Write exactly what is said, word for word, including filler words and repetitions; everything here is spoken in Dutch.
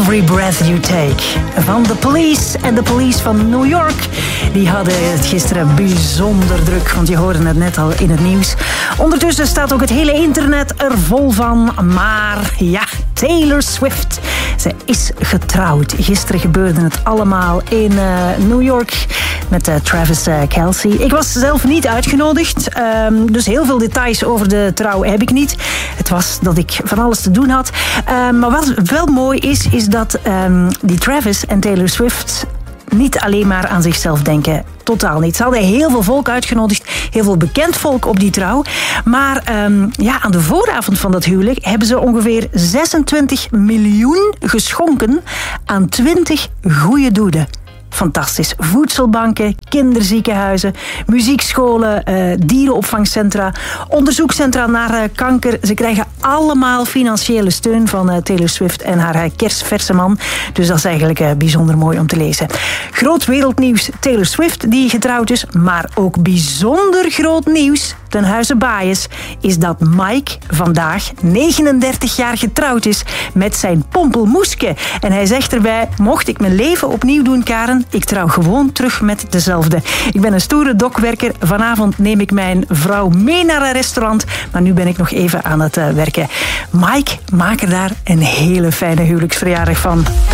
Every Breath You Take van The Police. En The Police van New York, die hadden het gisteren bijzonder druk, want je hoorde het net al in het nieuws. Ondertussen staat ook het hele internet er vol van. Maar ja, Taylor Swift, ze is getrouwd. Gisteren gebeurde het allemaal in uh, New York met uh, Travis uh, Kelce. Ik was zelf niet uitgenodigd, um, dus heel veel details over de trouw heb ik niet. Het was dat ik van alles te doen had. Um, maar wat wel mooi is, is dat um, die Travis en Taylor Swift niet alleen maar aan zichzelf denken. Totaal niet. Ze hadden heel veel volk uitgenodigd. Heel veel bekend volk op die trouw. Maar um, ja, aan de vooravond van dat huwelijk hebben ze ongeveer zesentwintig miljoen geschonken aan twintig goede doelen. Fantastisch. Voedselbanken, kinderziekenhuizen, muziekscholen, uh, dierenopvangcentra, onderzoekscentra naar uh, kanker. Ze krijgen allemaal financiële steun van uh, Taylor Swift en haar uh, kerstverse man. Dus dat is eigenlijk uh, bijzonder mooi om te lezen. Groot wereldnieuws, Taylor Swift die getrouwd is, maar ook bijzonder groot nieuws ten huize Baaijes is dat Mike vandaag negenendertig jaar getrouwd is met zijn pompelmoeske. En hij zegt erbij, mocht ik mijn leven opnieuw doen, Karen, ik trouw gewoon terug met dezelfde. Ik ben een stoere dokwerker. Vanavond neem ik mijn vrouw mee naar een restaurant, maar nu ben ik nog even aan het uh, werken. Mike, maak er daar een hele fijne huwelijksverjaardag van.